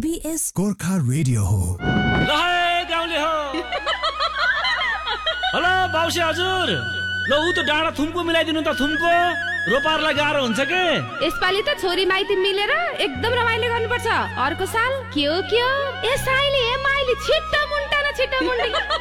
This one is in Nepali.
UBS गोर्खा रेडियो हो। ल गाउँले हो। हेलो बाउसी हजुर, ल ऊ त डाँडा थुम्को मिलाइदिनु त, थुम्को रोपारलाई गाह्रो हुन्छ के। यसपालि त छोरी माइती मिलेर एकदम रमाइलो गर्नुपर्छ। अर्को साल के हो ए साइली ए माइली छिट्टो मुन्टा न छिट्टो मुन्डी।